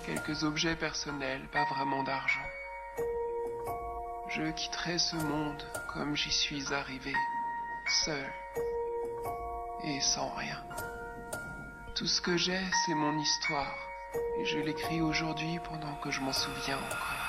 quelques objets personnels, pas vraiment d'argent. Je quitterai ce monde comme j'y suis arrivé, seul et sans rien. Tout ce que j'ai, c'est mon histoire, et je l'écris aujourd'hui pendant que je m'en souviens encore.